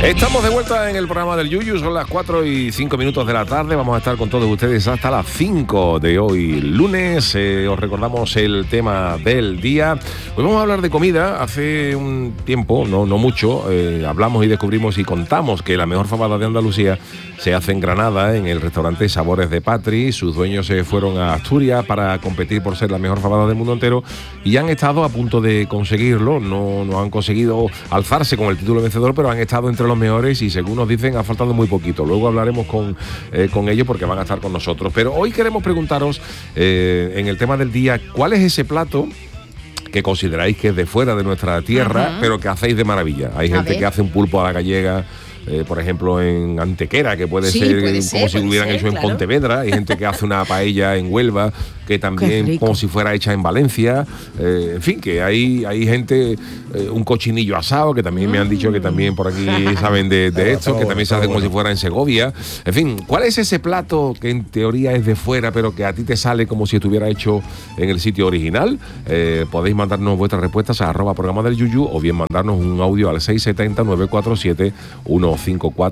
Estamos de vuelta en el programa del Yuyu, son las 4:05 de la tarde, vamos a estar con todos ustedes hasta las 5 de hoy lunes. Os recordamos el tema del día. Hoy vamos a hablar de comida. Hace un tiempo, no mucho, hablamos y descubrimos y contamos que la mejor fabada de Andalucía se hace en Granada, en el restaurante Sabores de Patri. Sus dueños se fueron a Asturias para competir por ser la mejor fabada del mundo entero y han estado a punto de conseguirlo. No han conseguido alzarse con el título vencedor, pero han estado entre los mejores y, según nos dicen, ha faltado muy poquito. Luego hablaremos con ellos porque van a estar con nosotros. Pero hoy queremos preguntaros, en el tema del día, ¿cuál es ese plato que consideráis que es de fuera de nuestra tierra, pero que hacéis de maravilla? Hay gente que hace un pulpo a la gallega, por ejemplo, en Antequera, que puede ser como si lo hubieran hecho en Pontevedra. Hay gente que hace una paella en Huelva, que también como si fuera hecha en Valencia. En fin, que hay gente, un cochinillo asado, que también me han dicho que también por aquí saben de esto, que también se hace como si fuera en Segovia. En fin, ¿cuál es ese plato que en teoría es de fuera, pero que a ti te sale como si estuviera hecho en el sitio original? Podéis mandarnos vuestras respuestas a @programa del Yuyu, o bien mandarnos un audio al 670-947-154,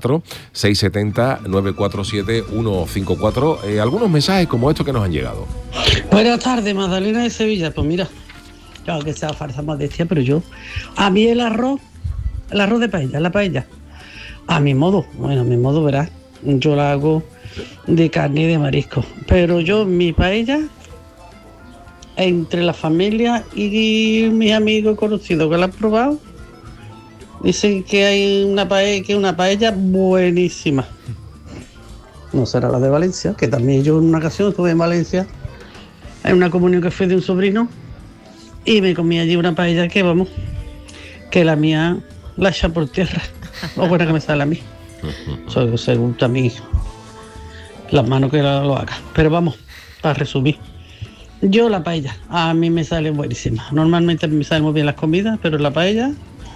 670-947-154. Algunos mensajes como estos que nos han llegado. Buenas tardes, Magdalena de Sevilla. Pues mira, yo que sea farsa modestia, pero a mí el arroz de paella, la paella, a mi modo, verás, yo la hago de carne y de marisco, pero mi paella, entre la familia y mis amigos conocidos que la han probado, dicen que hay una paella buenísima. No será la de Valencia, que también yo en una ocasión estuve en Valencia, en una comunión que fue de un sobrino, y me comí allí una paella que la mía la echa por tierra. Lo buena que me sale a mí. Según también las manos que lo haga. Pero vamos, para resumir, yo la paella, a mí me sale buenísima. Normalmente me salen muy bien las comidas, pero la paella...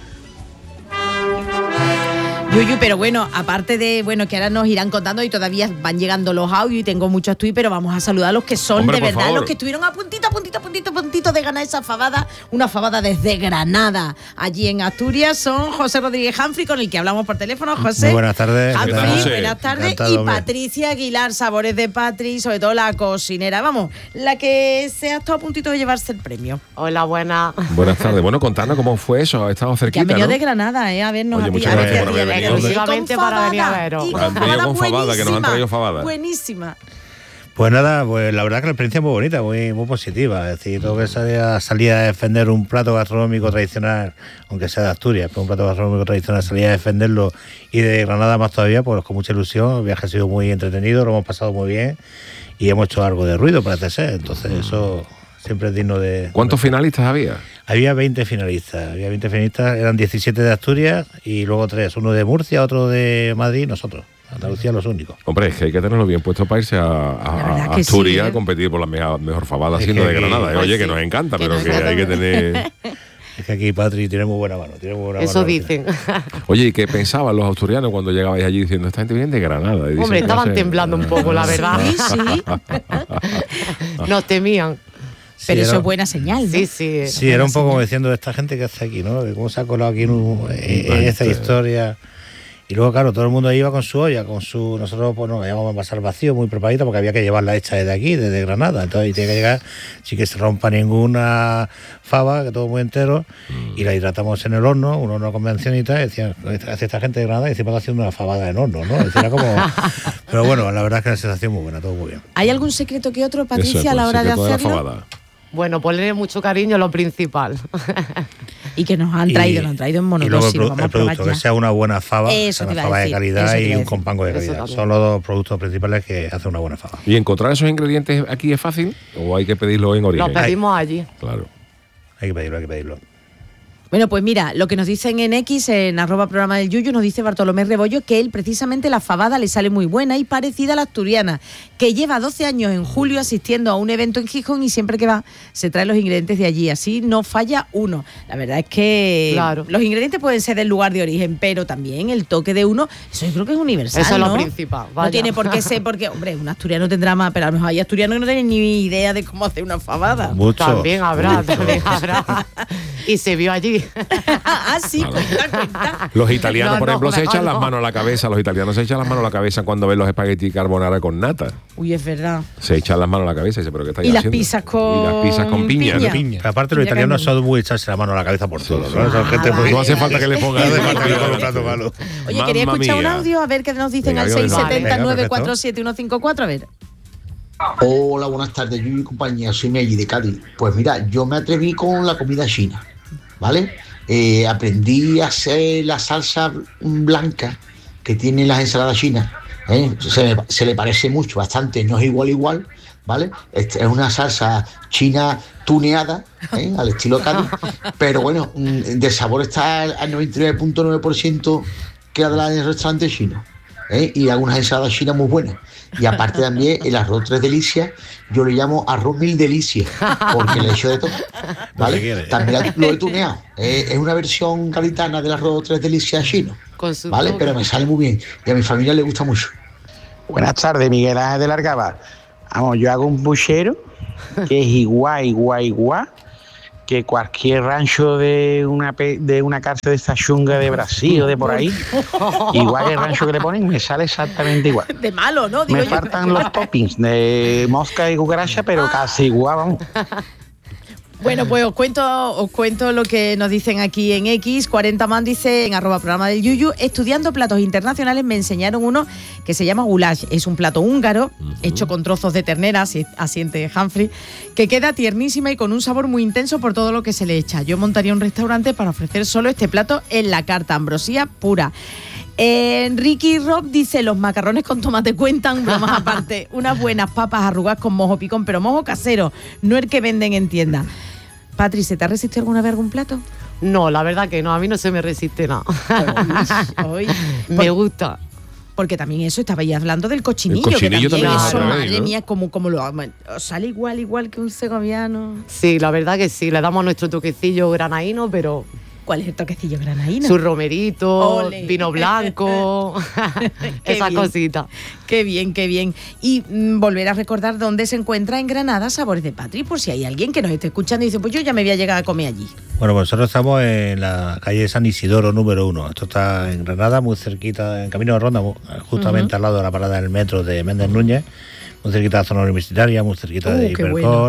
Yuyu, pero bueno, aparte de, que ahora nos irán contando y todavía van llegando los audios y tengo muchos tweets, pero vamos a saludar a los que son, hombre, de verdad, los que estuvieron a puntito de ganar esa fabada, una fabada desde Granada, allí en Asturias. Son José Rodríguez Humphrey, con el que hablamos por teléfono. José. Muy buenas tardes. Humphrey, buenas tardes. Encantado, y hombre. Patricia Aguilar, Sabores de Patri, sobre todo la cocinera, vamos, la que se ha estado a puntito de llevarse el premio. Hola, buenas. Buenas tardes. Bueno, contanos cómo fue eso. Ha estado cerquita, Que han venido ¿no? de Granada, a vernos. Oye, a muchas gracias por haber venido. Exclusivamente para venir a veros. Han venido con fabada, que nos han traído fabada. Buenísima. Pues nada, pues la verdad que la experiencia es muy bonita, muy positiva. Es decir, todo que salir a defender un plato gastronómico tradicional, aunque sea de Asturias, pero un plato gastronómico tradicional, salir a defenderlo, y de Granada más todavía, pues con mucha ilusión. El viaje ha sido muy entretenido, lo hemos pasado muy bien y hemos hecho algo de ruido, parece ser. Entonces eso siempre es digno de... ¿Cuántos finalistas había? Había 20 finalistas, eran 17 de Asturias y luego 3, uno de Murcia, otro de Madrid y nosotros. Andalucía los únicos. Hombre, es que hay que tenerlo bien puesto para irse a Asturias, sí, a competir por la mejor fabada, siendo de Granada. Oye, que nos encanta, pero que hay que tener... Es que aquí Patri tiene muy buena mano. Eso dicen. Oye, ¿y qué pensaban los asturianos cuando llegabais allí diciendo, esta gente viene de Granada? Dicen, hombre, estaban temblando un poco, la verdad. Sí. Nos temían. Pero eso es buena señal, ¿no? Sí. Sí, era un poco como diciendo, esta gente que hace aquí, ¿no? De cómo se ha colado aquí en esta historia. Y luego, claro, todo el mundo iba con su olla, nosotros pues nos íbamos a pasar vacío, muy preparadito, porque había que llevarla hecha desde aquí, desde Granada. Entonces tiene que llegar sin que se rompa ninguna fava, que todo muy entero, y la hidratamos en el horno, un horno convención y tal, y decían, hace esta gente de Granada y encima está haciendo una fabada en horno, ¿no? Era como... Pero bueno, la verdad es que la sensación muy buena, todo muy bien. ¿Hay algún secreto que otro, Patricia, eso, a la hora de hacerlo? Bueno, ponle mucho cariño, lo principal. Y que nos han traído en monodosis. Y luego el producto, que sea una buena fava, una fava de calidad y un compango de calidad. Son los dos productos principales que hacen una buena fava. ¿Y encontrar esos ingredientes aquí es fácil o hay que pedirlo en origen? Los pedimos allí. Claro. Hay que pedirlo. Bueno, pues mira, lo que nos dicen en X, en @programa del Yuyu, nos dice Bartolomé Rebollo que él precisamente la fabada le sale muy buena y parecida a la asturiana, que lleva 12 años en julio asistiendo a un evento en Gijón y siempre que va se trae los ingredientes de allí, así no falla uno. La verdad es que los ingredientes pueden ser del lugar de origen, pero también el toque de uno, eso yo creo que es universal, eso es ¿no? lo principal. Vaya. No tiene por qué ser, porque, hombre, un asturiano tendrá más, pero a lo mejor hay asturianos que no tienen ni idea de cómo hacer una fabada. Mucho. También habrá. Y se vio allí sí. Ah, sí, Claro. cuenta. Los italianos, No, por no, ejemplo, se echan no. las manos a la cabeza. Los italianos se echan las manos a la cabeza cuando ven los espagueti carbonara con nata. Uy, es verdad. Se echan las manos a la cabeza y dice, ¿pero qué estáis Y las haciendo? pizzas con Y las pizzas con piña. ¿no? piña. Pero aparte los Piña italianos cañón. son muy echarse la mano a la cabeza por todo, ¿no? Ah, Son gente muy... vale. No hace falta que le pongan... No hace falta que le pongan un plato malo. Oye, quería Mamma escuchar un mía. audio a ver qué nos dicen Venga, al venga, venga. 670-947-154. A ver. Hola, buenas tardes, yo y mi compañía, soy Meji de Cádiz. Pues mira, yo me atreví con la comida china, ¿vale? Aprendí a hacer la salsa blanca que tienen las ensaladas chinas. Se le parece mucho, bastante, no es igual, ¿vale? Es una salsa china tuneada, al estilo Cádiz, pero bueno, de sabor está al 99.9% que la de la del restaurante chino. Y algunas ensaladas chinas muy buenas. Y aparte también el arroz tres delicias, yo le llamo arroz mil delicias, porque le echo de todo, ¿vale? También lo he tuneado. Es una versión gaditana del arroz tres delicias chino, Con su ¿vale? toque. Pero me sale muy bien y a mi familia le gusta mucho. Buenas tardes, Miguel Ángel de Largaba. Vamos, yo hago un puchero que es igual que cualquier rancho de una cárcel de esta chunga de Brasil o de por ahí. Igual que el rancho que le ponen, me sale exactamente igual. De malo, ¿no? Digo Me yo. faltan los toppings de mosca y cucaracha, pero casi igual, vamos. Bueno, pues os cuento lo que nos dicen aquí en X. 40 man dice en @programa del Yuyu, estudiando platos internacionales me enseñaron uno que se llama goulash. Es un plato húngaro hecho con trozos de ternera, asiente Humphrey, que queda tiernísima y con un sabor muy intenso por todo lo que se le echa. Yo montaría un restaurante para ofrecer solo este plato en la carta, ambrosía pura. Ricky Rob dice, los macarrones con tomate cuentan, bromas aparte. Unas buenas papas arrugadas con mojo picón, pero mojo casero, no el que venden en tienda. Patri, ¿se te ha resistido alguna vez algún plato? No, la verdad que no, a mí no se me resiste nada. Hoy. Me gusta. Porque también eso, estabais hablando del cochinillo. El cochinillo que también también eso, lo madre sabéis, ¿no? mía, como lo hago. Sale igual que un segoviano. Sí, la verdad que sí, le damos nuestro toquecillo granaíno, pero ¿Cuál es el toquecillo granadino? su romerito, Ole. vino blanco, Qué esa bien. cosita. Qué bien, qué bien. Y volver a recordar dónde se encuentra en Granada Sabores de Patri, por si hay alguien que nos esté escuchando y dice, pues yo ya me voy a llegar a comer allí. Bueno, pues nosotros estamos en la calle San Isidoro número 1. Esto está en Granada, muy cerquita, en Camino de Ronda, justamente al lado de la parada del metro de Méndez Núñez, muy cerquita de la zona universitaria, muy cerquita de qué Hipercor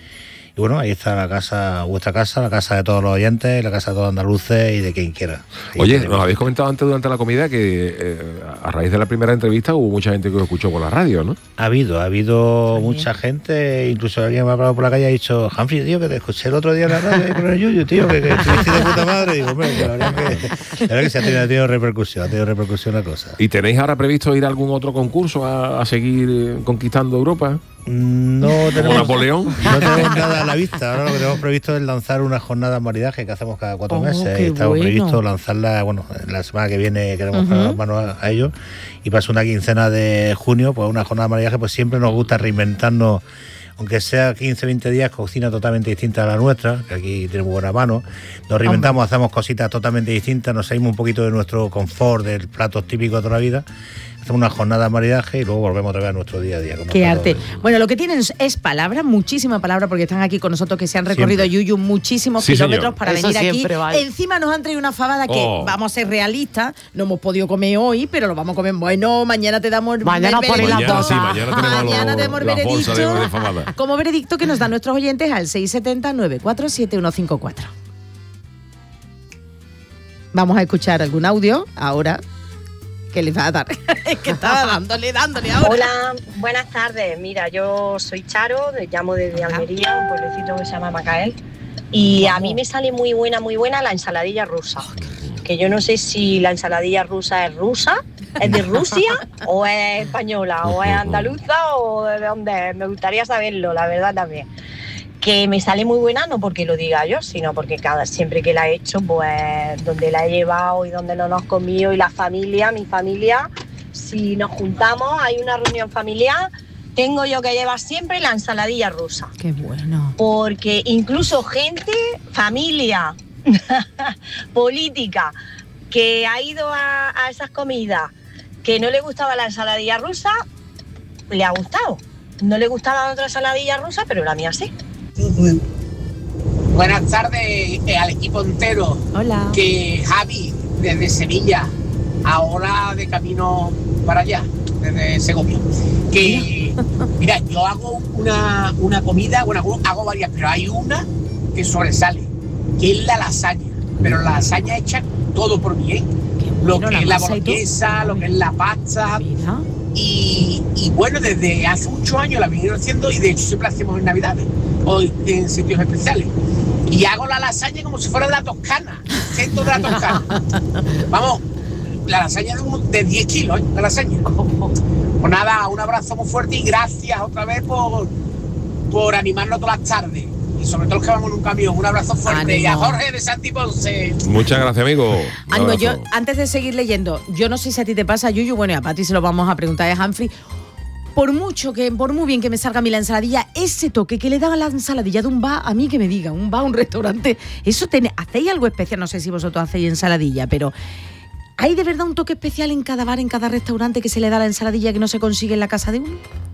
y bueno, ahí está la casa, vuestra casa, la casa de todos los oyentes, la casa de todos los andaluces y de quien quiera. Ahí Oye, tenemos. nos habéis comentado antes durante la comida que a raíz de la primera entrevista hubo mucha gente que os escuchó por la radio, ¿no? Ha habido mucha gente, incluso alguien me ha hablado por la calle y ha dicho, Humphrey, tío, que te escuché el otro día en la radio con el Yuyu, tío, que estuviste de puta madre. Y digo, hombre, la verdad que se ha tenido repercusión la cosa. ¿Y tenéis ahora previsto ir a algún otro concurso a seguir conquistando Europa? No ¿Como tenemos, Napoleón? no tenemos nada a la vista. Ahora lo que tenemos previsto es lanzar una jornada en maridaje que hacemos cada 4 meses. qué Y estamos bueno. previsto lanzarla, bueno, la semana que viene queremos poner las manos a ello. Y para una quincena de junio, pues una jornada de maridaje, pues siempre nos gusta reinventarnos, aunque sea 15, 20 días, cocina totalmente distinta a la nuestra, que aquí tiene muy buena mano. Nos reinventamos, hacemos cositas totalmente distintas, nos salimos un poquito de nuestro confort, del plato típico de toda la vida. Hacemos una jornada de maridaje y luego volvemos otra vez a nuestro día a día. como Qué está arte. todo. Bueno, lo que tienen es palabra, muchísima palabra, porque están aquí con nosotros, que se han recorrido Siempre. Yuyu muchísimos Sí, kilómetros señor. para Eso venir aquí. siempre vale. Encima nos han traído una fabada que, Oh. vamos a ser realistas, no hemos podido comer hoy, pero lo vamos a comer. Bueno, mañana te damos Mañana el ponéis la veredicto. bolsa. Sí, mañana tenemos Mañana tenemos el la bolsa veredicto. de fabada. Como veredicto que nos dan nuestros oyentes al 670-947-154. Vamos a escuchar algún audio ahora que les va a dar. Es que estaba dándole ahora. Hola, buenas tardes. Mira, yo soy Charo, me llamo desde Almería, un pueblecito que se llama Macael. Y a mí me sale muy buena la ensaladilla rusa. Que yo no sé si la ensaladilla rusa, es de Rusia, o es española, o es andaluza, o de dónde es. Me gustaría saberlo, la verdad también. Que me sale muy buena, no porque lo diga yo, sino porque siempre que la he hecho, pues donde la he llevado y donde lo hemos comido y mi familia, si nos juntamos, hay una reunión familiar, tengo yo que llevar siempre la ensaladilla rusa. Qué bueno. Porque incluso gente, familia, política, que ha ido a esas comidas, que no le gustaba la ensaladilla rusa, le ha gustado. No le gustaba otra ensaladilla rusa, pero la mía sí. Buenas tardes al equipo entero. Hola. Que Javi, desde Sevilla, ahora de camino para allá, desde Segovia. Que, mira, yo hago una comida, bueno, hago varias, pero hay una que sobresale, que es la lasaña. Pero la lasaña hecha todo por mí, ¿eh? Lo que es la boloñesa, lo que es la pasta. Y bueno, desde hace muchos años la vinieron haciendo y de hecho siempre la hacemos en Navidades o en sitios especiales. Y hago la lasaña como si fuera de la Toscana, centro de la Toscana. Vamos, la lasaña de 10 kilos, ¿eh? La lasaña. Pues nada, un abrazo muy fuerte y gracias otra vez por animarnos todas las tardes. Y sobre todo los que vamos en un camión. Un abrazo fuerte. Ánimo. Y a Jorge de Santi Ponce. Muchas gracias, amigo. Ánimo, yo, antes de seguir leyendo, yo no sé si a ti te pasa, Yuyu, bueno, y a Pati se lo vamos a preguntar a Humphrey. Por muy bien que me salga a mí la ensaladilla, ese toque que le dan a la ensaladilla de un bar, a mí que me diga, un bar, un restaurante, eso ¿hacéis algo especial? No sé si vosotros hacéis ensaladilla, pero ¿hay de verdad un toque especial en cada bar, en cada restaurante que se le da a la ensaladilla que no se consigue en la casa de uno?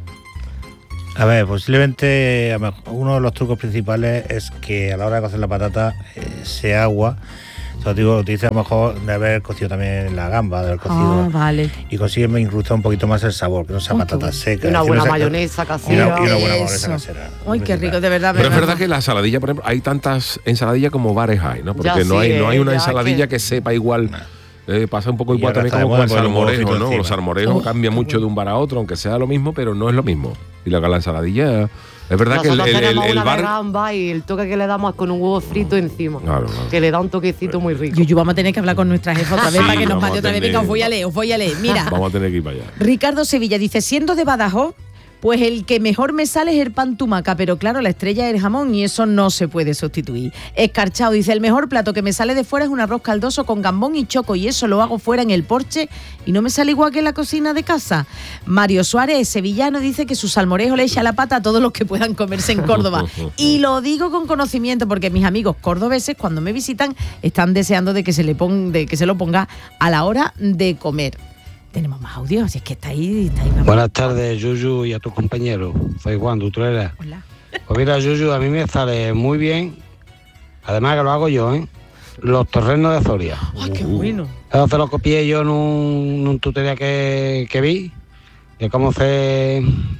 A ver, posiblemente uno de los trucos principales es que a la hora de cocer la patata sea agua. O sea, dice a lo mejor de haber cocido también la gamba, de haber cocido. Vale. Y consigue incrustar un poquito más el sabor, que no sea patata seca. Y una buena mayonesa casera. Y una buena mayonesa casera. Ay, qué rico, de verdad. Pero es verdad que la ensaladilla, por ejemplo, hay tantas ensaladillas como bares hay, ¿no? Porque Ya no hay una ya ensaladilla que sepa igual. Pasa un poco igual también como con el salmorejo, ¿no? Los salmorejos cambian mucho de un bar a otro, aunque sea lo mismo, pero no es lo mismo. Y la ensaladilla, es verdad que el bar... gamba y el toque que le damos es con un huevo frito encima. Claro. Que le da un toquecito muy rico. Yuyu, vamos a tener que hablar con nuestra jefa otra vez para que nos mande otra vez. tener- Venga, os voy a leer. Mira, Vamos a tener que ir para allá. Ricardo Sevilla dice, siendo de Badajoz, pues el que mejor me sale es el pan tumaca, pero claro, la estrella es el jamón y eso no se puede sustituir. Escarchado dice, el mejor plato que me sale de fuera es un arroz caldoso con gambón y choco y eso lo hago fuera en el porche y no me sale igual que en la cocina de casa. Mario Suárez, sevillano, dice que su salmorejo le echa la pata a todos los que puedan comerse en Córdoba. Y lo digo con conocimiento porque mis amigos cordobeses cuando me visitan están deseando de que se lo ponga a la hora de comer. Tenemos más audio, si es que está ahí. Buenas tardes, Yuyu, y a tus compañeros. Soy Juan Dutrera. Hola. Pues mira, Yuyu, a mí me sale muy bien, además que lo hago yo, los torrenos de Soria. ¡Ay, qué bueno! Eso se lo copié yo en un tutorial que vi, de cómo se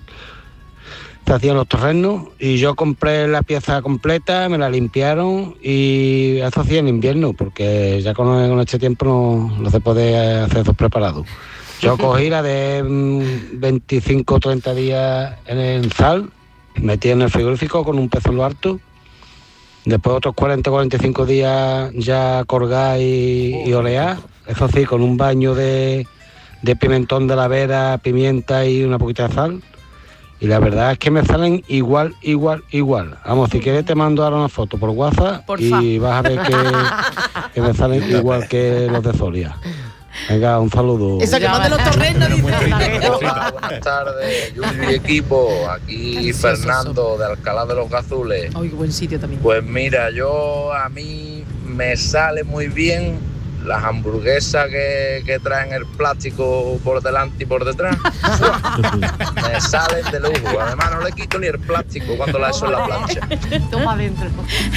hacían los torrenos, y yo compré la pieza completa, me la limpiaron, y eso hacía en invierno, porque ya con este tiempo no se puede hacer esos preparados. Yo cogí la de 25 o 30 días en sal, metí en el frigorífico con un pez en lo harto, después otros 40 o 45 días ya colgar y olear, eso sí, con un baño de pimentón de la vera, pimienta y una poquita de sal. Y la verdad es que me salen igual. Vamos, si quieres te mando ahora una foto por WhatsApp y vas a ver que me salen igual que los de Soria. Venga, un saludo. Eso que mande los torrenos, dice. Hola, buenas tardes, Yuyu y equipo. Aquí Fernando de Alcalá de los Gazules. Ay, qué buen sitio también. Pues mira, a mí me sale muy bien las hamburguesas que traen el plástico por delante y por detrás. Me salen de lujo. Además no le quito ni el plástico cuando la echo en la plancha. Toma adentro.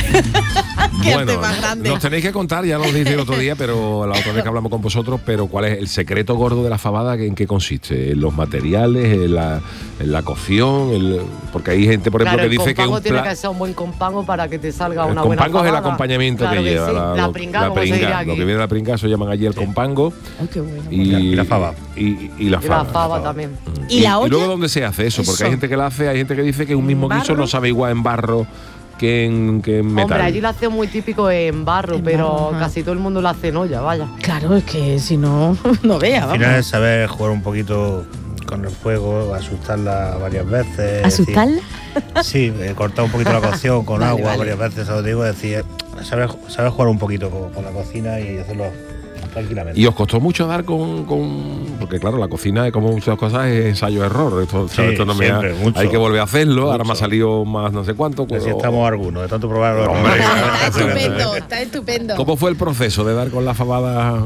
Bueno, nos tenéis que contar, ya lo dije el otro día, pero la otra vez que hablamos con vosotros, pero ¿cuál es el secreto gordo de la fabada? ¿En qué consiste? ¿En los materiales? ¿En la cocción? Porque hay gente, por ejemplo, que dice que un tiene que ser un buen compango para que te salga una buena compango fabada. es el acompañamiento Claro que lleva. sí. La pringa, pringa. Lo que viene de la pringa, eso llaman allí el compango. Ay, qué bueno. Y la fava. Y la fava. La fava también. ¿Y la olla? Y luego, ¿dónde se hace eso? Porque hay gente que la hace, hay gente que dice que un mismo guiso no sabe igual en barro que en metal. Hombre, allí lo hace muy típico en barro, pero casi todo el mundo lo hace en olla, vaya. Claro, es que si no, no vea, Al final es saber jugar un poquito con el fuego, asustarla varias veces. ¿Asustarla? Sí, cortar un poquito la cocción con Vale, agua vale. varias veces, eso digo, es decir, saber jugar un poquito con la cocina y hacerlo tranquilamente. ¿Y os costó mucho dar con...? Porque claro, la cocina, es como muchas cosas, es ensayo-error. Esto no me siempre, mucho. hay que volver a hacerlo, ahora me ha salido más no sé cuánto. Si estamos algunos, de tanto probarlo. Está estupendo, está estupendo. ¿Cómo fue el proceso de dar con la fabada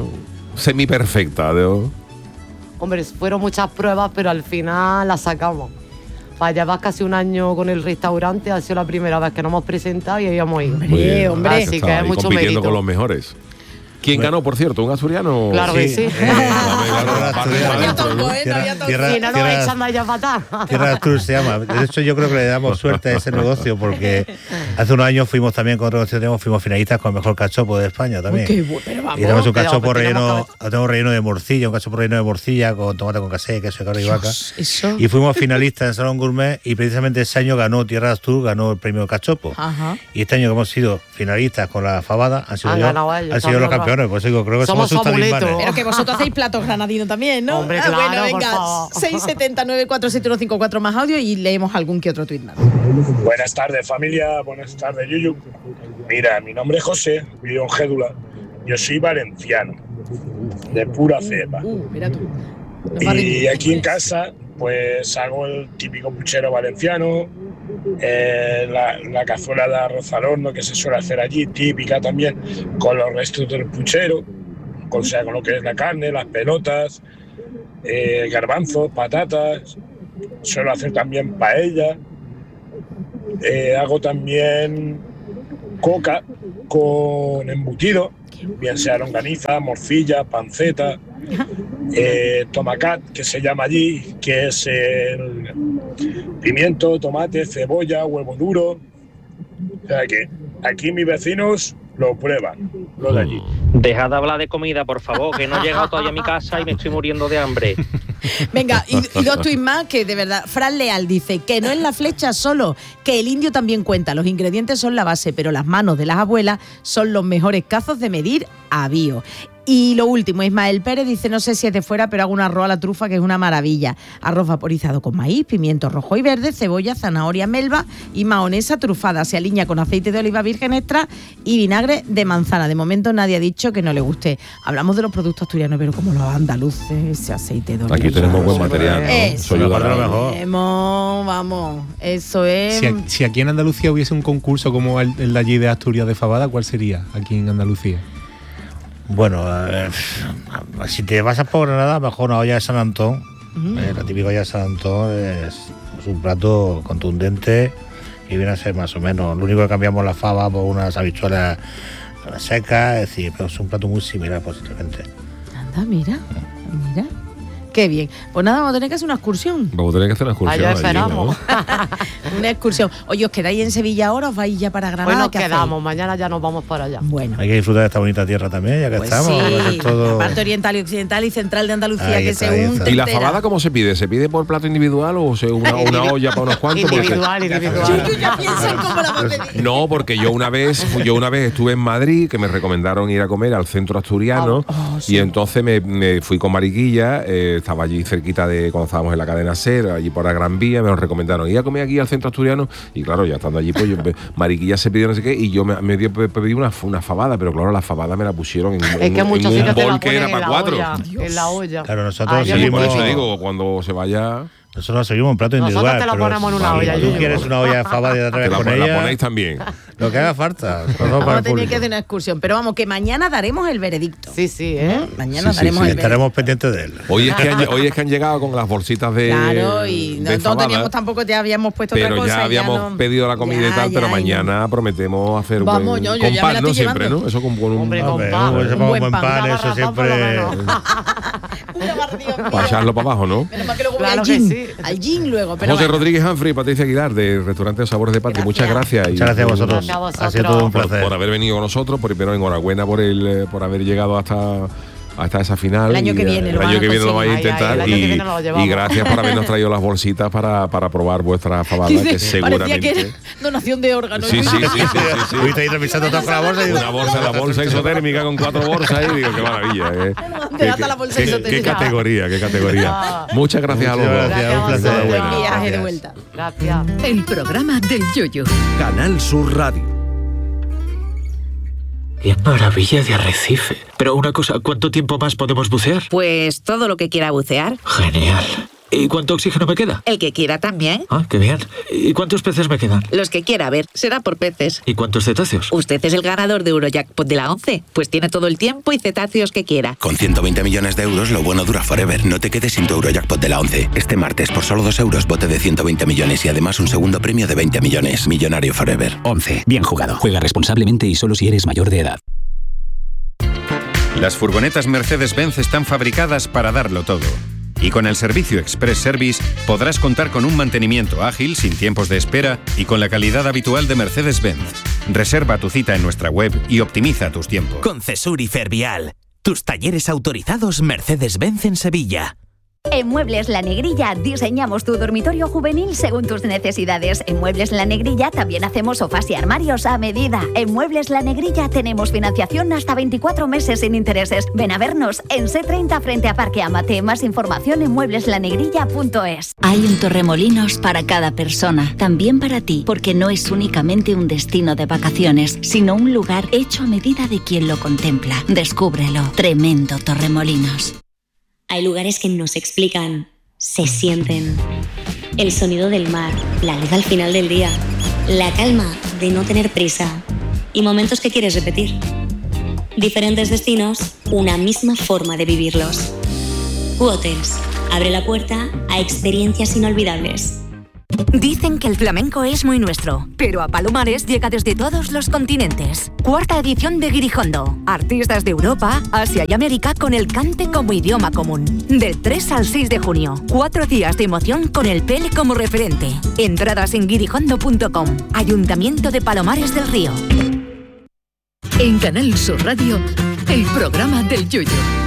semi-perfecta? Hombre, fueron muchas pruebas, pero al final las sacamos. Para llevar casi un año con el restaurante, ha sido la primera vez que nos hemos presentado y habíamos ido. Hombre. Así que es mucho compitiendo mérito. con los mejores. ¿Quién ganó, por cierto? ¿Un asturiano? Claro que sí. Tierra Si no nos echan de allá para atrás. Tierra del Cruz se llama. De hecho, yo creo que le damos suerte a ese negocio porque hace unos años fuimos también con otro negocio, fuimos finalistas con el mejor cachopo de España también. Pero vamos. Y tenemos un cachopo relleno, tenemos relleno de morcilla, un cachopo relleno de morcilla con tomate con casé, queso de cabra y vaca. Eso. Y fuimos finalistas en Salón Gourmet y precisamente ese año ganó Tierra del Sur, ganó el premio cachopo. Ajá. Y este año que hemos sido finalistas con la fabada, han sido, han sido los campeones. Pues digo, creo que somos sus talismanes. Pero que vosotros hacéis platos granadinos también, ¿no? Hombre, claro, bueno, por venga, favor. 679-471-54 más audio y leemos algún que otro tuit más. Buenas tardes, familia. Buenas tardes, Yuyu. Mira, mi nombre es José, vivo en Gédula. Yo soy valenciano, de pura cepa. Mira tú. Y aquí en casa, pues hago el típico puchero valenciano, la cazuela de arroz al horno que se suele hacer allí, típica también, con los restos del puchero, o sea, con lo que es la carne, las pelotas, garbanzos, patatas. Suelo hacer también paella. Hago también coca con embutido, bien sea longaniza, morcilla, panceta, tomacat, que se llama allí, que es el pimiento, tomate, cebolla, huevo duro. O sea que aquí mis vecinos lo prueban, lo de allí. Dejad de hablar de comida, por favor, que no he llegado todavía a mi casa y me estoy muriendo de hambre. Venga, y dos tuits más que de verdad. Fran Leal dice que no es la flecha solo, que el indio también cuenta. Los ingredientes son la base, pero las manos de las abuelas son los mejores cazos de medir a bio. Y lo último, Ismael Pérez dice, no sé si es de fuera, pero hago un arroz a la trufa que es una maravilla. Arroz vaporizado con maíz, pimiento rojo y verde, cebolla, zanahoria, melva y mahonesa trufada. Se alinea con aceite de oliva virgen extra y vinagre de manzana. De momento nadie ha dicho que no le guste. Hablamos de los productos asturianos, pero como los andaluces, ese aceite de oliva. Aquí tenemos buen material, ¿no? Eso ayuda a lo mejor. Vamos, eso es... Si aquí en Andalucía hubiese un concurso como el de allí de Asturias de Fabada, ¿cuál sería aquí en Andalucía? Bueno, si te vas a por Granada, mejor una olla de San Antón. La típica olla de San Antón es un plato contundente y viene a ser más o menos. Lo único que cambiamos la fava por unas habichuelas secas, es decir, pero es un plato muy similar posiblemente. Anda, mira. Qué bien. Pues nada, vamos a tener que hacer una excursión. Vamos a tener que hacer una excursión. Allá esperamos. Una excursión. Oye, ¿os quedáis en Sevilla ahora o os vais ya para Granada? Bueno, quedamos. Mañana ya nos vamos para allá. Bueno. Hay que disfrutar de esta bonita tierra también, ya que Pues estamos. sí, todo... la parte oriental y occidental y central de Andalucía Ahí que está, se ahí unta. ¿Y la entera. fabada cómo se pide? ¿Se pide por plato individual o una olla para unos cuantos? Individual. Yo ya pienso en cómo la voy a pedir. No, porque yo una vez estuve en Madrid, que me recomendaron ir a comer al centro asturiano, y entonces me fui con Mariquilla, estaba allí cerquita de cuando estábamos en la cadena SER, allí por la Gran Vía, me lo recomendaron ir a comer aquí al centro asturiano, y claro, ya estando allí, pues Mariquilla se pidió no sé qué, y yo me pedí una fabada, pero claro, la fabada me la pusieron en un bol que era para 4. En la olla. Claro, nosotros Sí, seguimos. por eso digo, cuando se vaya... Nosotros seguimos un plato individual. Nosotros te lo ponemos en una olla. Si tú quieres una olla de fava de otra vez con ella, la ponéis también. Lo que haga falta. Vamos a tener que hacer una excursión. Pero vamos, que mañana daremos el veredicto. Sí, Mañana daremos el veredicto. Estaremos pendientes de él. Hoy es que han llegado con las bolsitas de. Claro, y no fabada, teníamos tampoco, te habíamos puesto otra pero cosa. ya habíamos pedido la comida y tal, pero mañana prometemos hacer vamos, buen yo ya me la pan, estoy ¿no? Siempre, llevando. ¿no? Eso con un Hombre, con buen pan, eso siempre. Para echarlo para abajo, ¿no? Menos mal que luego voy Claro al que gin. sí. Al gin luego. Pero José bueno. Rodríguez Humphrey y Patricia Aguilar, del restaurante Sabores de Patria. Muchas gracias. Muchas gracias a vosotros. Gracias a vosotros. Ha sido todo un Por placer. haber venido con nosotros, primero enhorabuena por haber llegado hasta esa final. El año que viene el año que viene lo vais a intentar. el año que viene nos lo llevamos. Y gracias por habernos traído las bolsitas para probar vuestra fabada, Dice, que parecía seguramente. que era donación de órganos. Sí. Estuviste ahí revisando toda la bolsa y Una bolsa isotérmica con 4 bolsas y digo, qué maravilla. Qué categoría. Muchas gracias a los dos. Gracias, un placer. Buen viaje de vuelta. Gracias. El programa del Yoyo. Canal Sur Radio. ¡Qué maravilla de arrecife! Pero una cosa, ¿cuánto tiempo más podemos bucear? Pues todo lo que quiera bucear. Genial. ¿Y cuánto oxígeno me queda? El que quiera también. Ah, qué bien. ¿Y cuántos peces me quedan? Los que quiera, a ver, será por peces. ¿Y cuántos cetáceos? Usted es el ganador de Eurojackpot de la 11, pues tiene todo el tiempo y cetáceos que quiera. Con 120 millones de euros, lo bueno dura forever. No te quedes sin tu Eurojackpot de la 11. Este martes, por solo 2 euros, bote de 120 millones y además un segundo premio de 20 millones. Millonario forever. 11. Bien jugado. Juega responsablemente y solo si eres mayor de edad. Las furgonetas Mercedes-Benz están fabricadas para darlo todo. Y con el servicio Express Service podrás contar con un mantenimiento ágil, sin tiempos de espera y con la calidad habitual de Mercedes-Benz. Reserva tu cita en nuestra web y optimiza tus tiempos. Con Cesur y Fervial, tus talleres autorizados Mercedes-Benz en Sevilla. En Muebles La Negrilla diseñamos tu dormitorio juvenil según tus necesidades. En Muebles La Negrilla también hacemos sofás y armarios a medida. En Muebles La Negrilla tenemos financiación hasta 24 meses sin intereses. Ven a vernos en C30 frente a Parque Amate. Más información en muebleslanegrilla.es. Hay un Torremolinos para cada persona, también para ti, porque no es únicamente un destino de vacaciones, sino un lugar hecho a medida de quien lo contempla. Descúbrelo. Tremendo Torremolinos. Hay lugares que no se explican, se sienten. El sonido del mar, la luz al final del día, la calma de no tener prisa y momentos que quieres repetir. Diferentes destinos, una misma forma de vivirlos. Q-Hotels abre la puerta a experiencias inolvidables. Dicen que el flamenco es muy nuestro, pero a Palomares llega desde todos los continentes. 4ª edición de Guirijondo. Artistas de Europa, Asia y América con el cante como idioma común. Del 3 al 6 de junio. 4 días de emoción con el Pele como referente. Entradas en guirijondo.com. Ayuntamiento de Palomares del Río. En Canal Sur Radio, el programa del Yoyo.